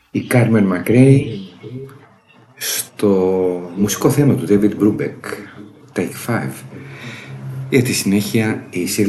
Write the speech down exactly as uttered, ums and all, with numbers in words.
η Κάρμεν Μακρέι στο μουσικό θέμα του David Brubeck, Take Five. Για τη συνέχεια η